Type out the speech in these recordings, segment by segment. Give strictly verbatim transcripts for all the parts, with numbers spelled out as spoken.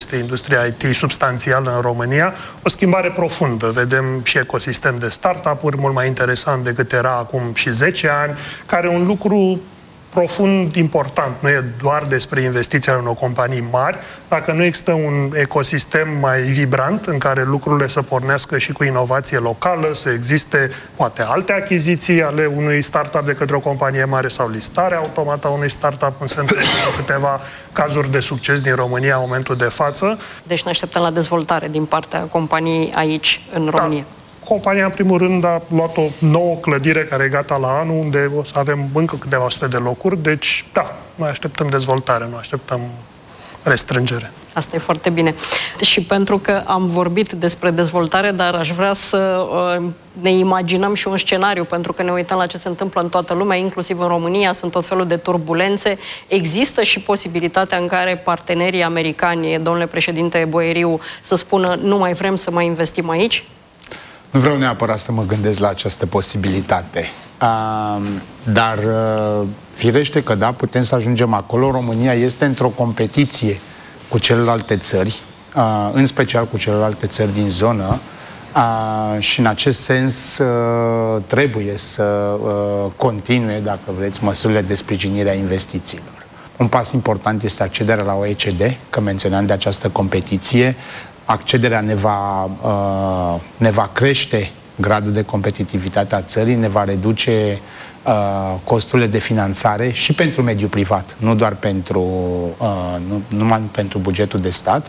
este industria I T substanțială în România, o schimbare profundă. Vedem și ecosistem de startup-uri mult mai interesant decât era acum și zece ani, care e un lucru profund important. Nu e doar despre investiția în o companii mari, dacă nu există un ecosistem mai vibrant în care lucrurile să pornească și cu inovație locală, să existe poate alte achiziții ale unui startup de către o companie mare sau listarea automată a unui startup, cum se întâmplă câteva cazuri de succes din România în momentul de față. Deci ne așteptăm la dezvoltare din partea companiei aici, în România. Da. Compania, în primul rând, a luat o nouă clădire care e gata la anul, unde o să avem încă câteva sute de locuri. Deci, da, noi așteptăm dezvoltare, nu așteptăm restrângere. Asta e foarte bine. Și pentru că am vorbit despre dezvoltare, dar aș vrea să uh, ne imaginăm și un scenariu, pentru că ne uităm la ce se întâmplă în toată lumea, inclusiv în România, sunt tot felul de turbulențe. Există și posibilitatea în care partenerii americani, domnule președinte Boieriu, să spună nu mai vrem să mai investim aici? Nu vreau neapărat să mă gândesc la această posibilitate, uh, dar uh, firește că da, putem să ajungem acolo. România este într-o competiție cu celelalte țări, uh, în special cu celelalte țări din zonă, uh, și în acest sens uh, trebuie să uh, continue, dacă vreți, măsurile de sprijinire a investițiilor. Un pas important este accederea la O E C D, că menționam de această competiție. Accederea ne va, uh, ne va crește gradul de competitivitate a țării, ne va reduce uh, costurile de finanțare și pentru mediul privat, nu doar pentru, uh, nu, numai pentru bugetul de stat.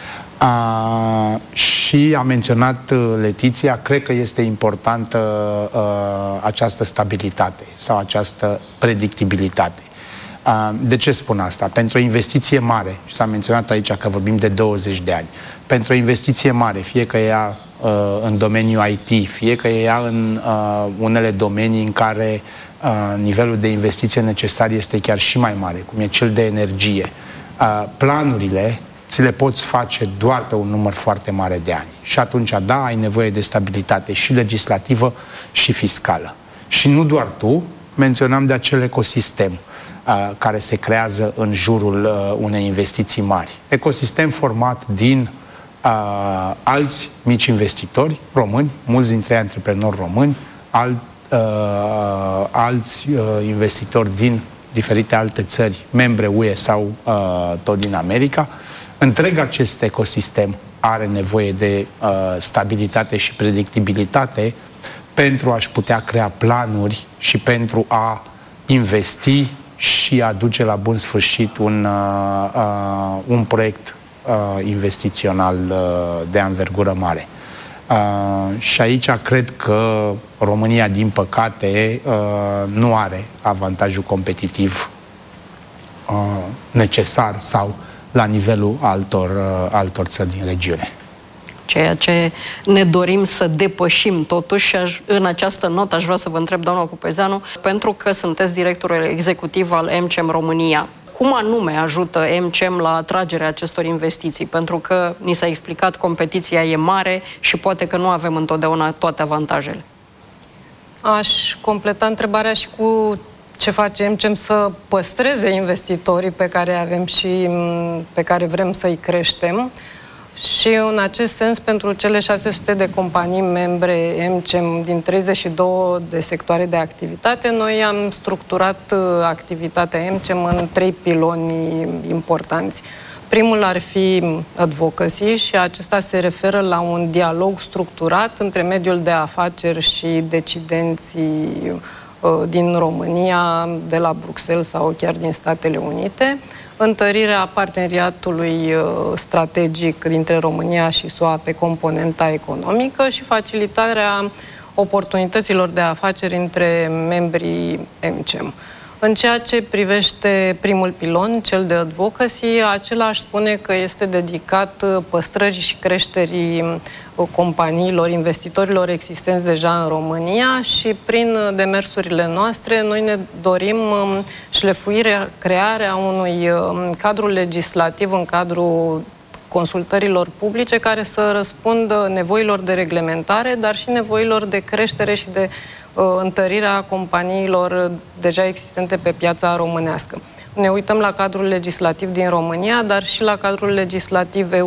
Uh, și a menționat Letiția, cred că este importantă uh, această stabilitate sau această predictibilitate. De ce spun asta? Pentru o investiție mare, și s-a menționat aici că vorbim de douăzeci de ani, pentru o investiție mare, fie că e ea uh, în domeniul I T, fie că e ea în uh, unele domenii în care uh, nivelul de investiție necesar este chiar și mai mare, cum e cel de energie, uh, planurile ți le poți face doar pe un număr foarte mare de ani. Și atunci, da, ai nevoie de stabilitate și legislativă și fiscală. Și nu doar tu, menționam de acel ecosistem care se creează în jurul uh, unei investiții mari. Ecosistem format din uh, alți mici investitori români, mulți dintre ei antreprenori români, alt, uh, alți uh, investitori din diferite alte țări, membre U E sau uh, tot din America. Întreg acest ecosistem are nevoie de uh, stabilitate și predictibilitate pentru a-și putea crea planuri și pentru a investi și a duce la bun sfârșit un, uh, uh, un proiect uh, investițional uh, de anvergură mare. Uh, și aici cred că România, din păcate, uh, nu are avantajul competitiv uh, necesar sau la nivelul altor, uh, altor țări din regiune. Ceea ce ne dorim să depășim totuși. Aș, în această notă aș vrea să vă întreb, doamna Pupezeanu, pentru că sunteți directorul executiv al M C M România, cum anume ajută M C M la atragerea acestor investiții? Pentru că ni s-a explicat, competiția e mare și poate că nu avem întotdeauna toate avantajele. Aș completa întrebarea și cu ce face M C M să păstreze investitorii pe care avem și pe care vrem să-i creștem. Și în acest sens, pentru cele șase sute de companii membre M C M din treizeci și două de sectoare de activitate, noi am structurat activitatea M C M în trei piloni importanți. Primul ar fi advocacy și acesta se referă la un dialog structurat între mediul de afaceri și decidenții din România, de la Bruxelles sau chiar din Statele Unite, întărirea parteneriatului strategic dintre România și S U A pe componenta economică și facilitarea oportunităților de afaceri între membrii M C M. În ceea ce privește primul pilon, cel de advocacy, acela aș spune că este dedicat păstrării și creșterii companiilor, investitorilor existenți deja în România și prin demersurile noastre noi ne dorim șlefuirea, crearea unui cadru legislativ în cadrul consultărilor publice care să răspundă nevoilor de reglementare, dar și nevoilor de creștere și de uh, întărirea companiilor deja existente pe piața românească. Ne uităm la cadrul legislativ din România, dar și la cadrul legislativ